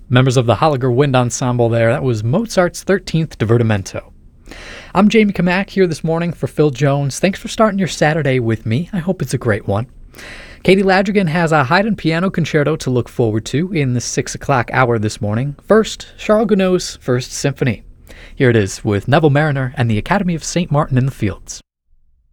Members of the Holliger Wind Ensemble there. That was Mozart's 13th Divertimento. I'm Jamie Kamak here this morning for Phil Jones. Thanks for starting your Saturday with me. I hope it's a great one. Katie Ladrigan has a Haydn piano concerto to look forward to in the 6 o'clock hour this morning. First, Charles Gounod's First Symphony. Here it is with Neville Marriner and the Academy of St. Martin in the Fields.